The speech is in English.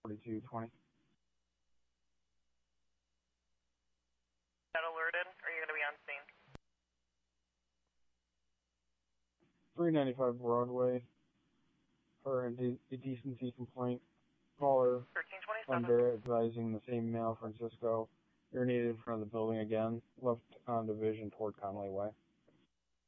4220. That alerted, or are you going to be on scene? 395 Broadway for a decency complaint. Caller 1327. advising the same male Francisco urinated in front of the building again, left on Division toward Conley Way.